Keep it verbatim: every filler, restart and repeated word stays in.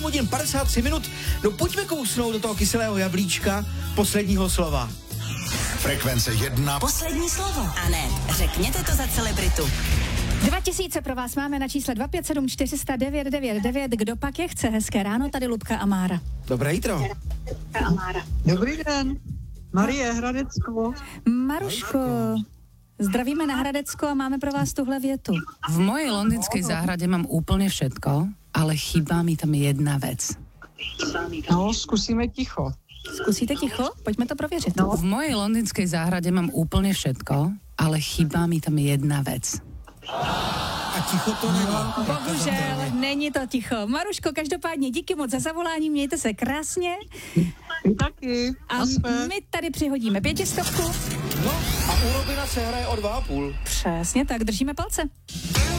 Hodin padesát tři minut, no pojďme kousnout do toho kyselého jablíčka posledního slova. Frekvence jedna. Poslední slovo. A ne, řekněte to za celebritu. Dva tisíce pro vás máme na čísle dva pět sedm čtyři sta devět devět devět. Kdo pak je chce? Hezké ráno, tady Lubka a Mára. Dobré jitro. Dobrý den. Marie Hradecko. Maruško, zdravíme na Hradecko a máme pro vás tuhle větu. V mojej londýnskej záhrade mám úplne všetko, ale chýba mi tam jedna vec. No, zkusíme ticho. Zkusíte ticho? Pojďme to prověřit. No. V mojej londýnskej záhrade mám úplne všetko, ale chýba mi tam jedna vec. A ticho to nemá. Bohužel, není to ticho. Maruško, každopádně díky moc za zavolání, mějte se krásně. Taky. A my tady přihodíme pětistovku. No a u Robina se hraje o dva a půl. Přesně tak, držíme palce.